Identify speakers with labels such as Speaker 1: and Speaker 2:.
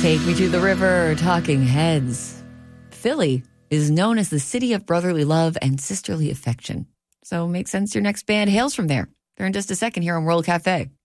Speaker 1: Take Me to the River, Talking Heads. Philly is known as the city of brotherly love and sisterly affection. So it makes sense your next band hails from there. They're in just a second here on World Cafe.